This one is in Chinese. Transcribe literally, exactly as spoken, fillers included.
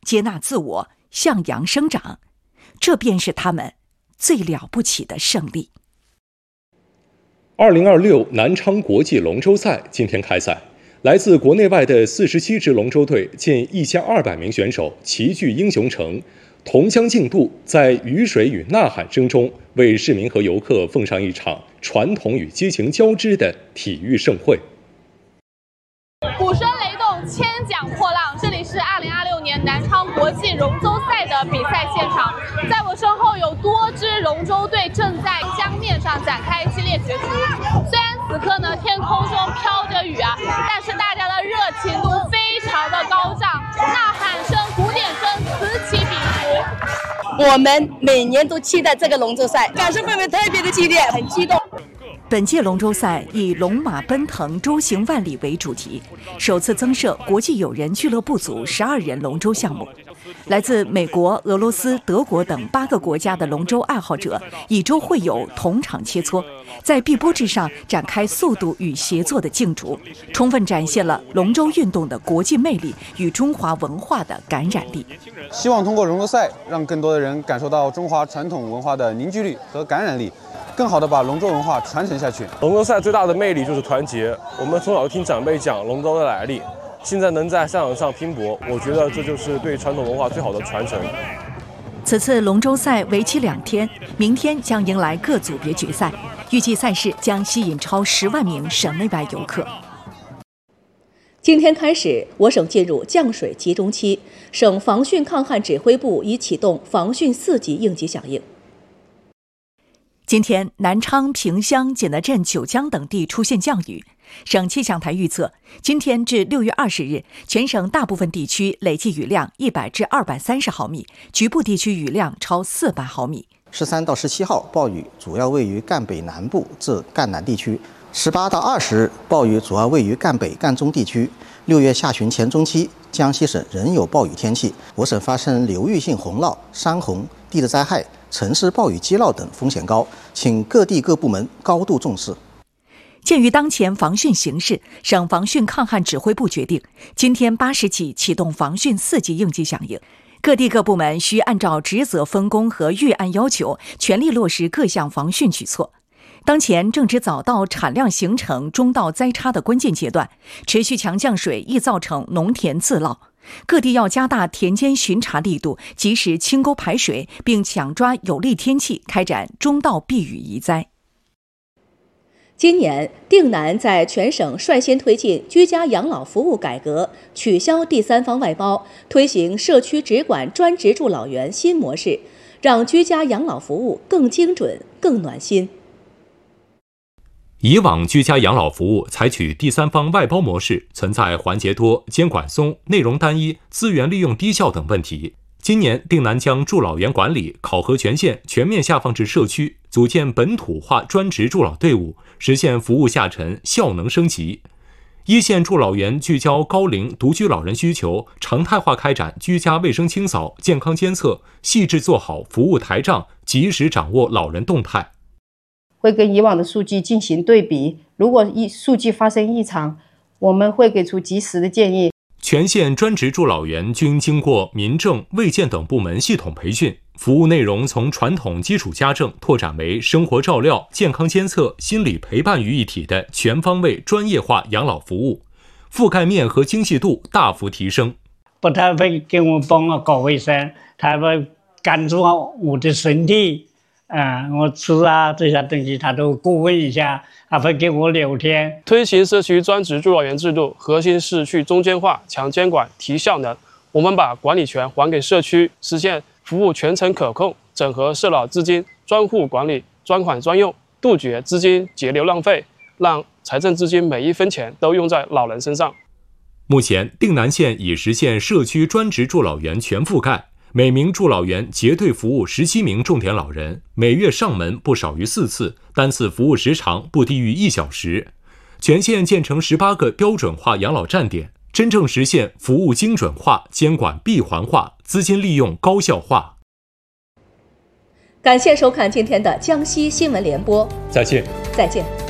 接纳自我，向阳生长，这便是他们最了不起的胜利。 二零二六南昌国际龙舟赛今天开赛，来自国内外的四十七支龙舟队近一千二百名选手齐聚英雄城，同江竞渡，在雨水与呐喊声中，为市民和游客奉上一场传统与激情交织的体育盛会。 鼓声雷动，千桨破浪，这里是二零二六年南昌国际龙舟赛的比赛现场。在我身后有多支龙舟队正在江面上展开激烈角逐。虽然此刻呢天空中飘着雨啊，但是大家的热情度非常的高涨，呐喊声、鼓点声此起彼伏。 我们每年都期待这个龙舟赛，感受氛围特别的激烈，很激动。 本届龙舟赛以龙马奔腾，舟行万里为主题，首次增设国际友人俱乐部组十二人龙舟项目。来自美国、俄罗斯、德国等八个国家的龙舟爱好者以舟会友，同场切磋，在碧波之上展开速度与协作的竞逐，充分展现了龙舟运动的国际魅力与中华文化的感染力。 希望通过龙舟赛，让更多的人感受到中华传统文化的凝聚力和感染力，更好地把龙舟文化传承下去。 龙舟赛最大的魅力就是团结，我们从小就听长辈讲龙舟的来历，现在能在赛场上拼搏，我觉得这就是对传统文化最好的传承。 此次龙舟赛为期两天，明天将迎来各组别决赛，预计赛事将吸引超十万名省内外游客。 今天开始，我省进入降水集中期，省防汛抗旱指挥部已启动防汛四级应急响应。 今天，南昌、萍乡、景德镇、九江等地出现降雨。省气象台预测，今天至六月二十日，全省大部分地区累计雨量一百至二百三十毫米，局部地区雨量超四百毫米。 十三到十七号暴雨主要位于赣北南部至赣南地区，十八到二十日暴雨主要位于赣北、赣中地区。六月下旬前中期，江西省仍有暴雨天气，我省发生流域性洪涝、山洪、地质灾害、城市暴雨积涝等风险高，请各地各部门高度重视。 鉴于当前防汛形势，省防汛抗旱指挥部决定，今天八时起启动防汛四级应急响应。各地各部门需按照职责分工和预案要求，全力落实各项防汛举措。当前正值早稻产量形成、中稻栽插的关键阶段，持续强降水易造成农田自涝。各地要加大田间巡查力度，及时清沟排水，并抢抓有利天气，开展中稻避雨移灾。 今年，定南在全省率先推进居家养老服务改革，取消第三方外包，推行社区直管专职助老员新模式，让居家养老服务更精准、更暖心。 以往居家养老服务采取第三方外包模式，存在环节多、监管松、内容单一、资源利用低效等问题。今年，定南将助老员管理、考核权限全面下放至社区，组建本土化专职助老队伍，实现服务下沉、效能升级。一线助老员聚焦高龄独居老人需求，常态化开展居家卫生清扫、健康监测，细致做好服务台账，及时掌握老人动态。 会跟以往的数据进行对比，如果一数据发生异常，我们会给出及时的建议。 全县专职助老员均经过民政、卫健等部门系统培训，服务内容从传统基础家政拓展为生活照料、健康监测、心理陪伴于一体的全方位专业化养老服务，覆盖面和精细度大幅提升。 不太会给我帮我搞卫生，他会关注我的身体，啊，我吃啊这些东西他都过问一下，还会给我聊天。 推行社区专职助老员制度，核心是去中间化、强监管、提效能。我们把管理权还给社区，实现服务全程可控，整合社老资金专户管理、专款专用，杜绝资金节流浪费，让财政资金每一分钱都用在老人身上。 目前，定南县已实现社区专职助老员全覆盖。每名助老员结对服务十七名重点老人，每月上门不少于四次，单次服务时长不低于一小时。全县建成十八个标准化养老站点，真正实现服务精准化、监管闭环化、资金利用高效化。 感谢收看今天的江西新闻联播， 再见， 再见。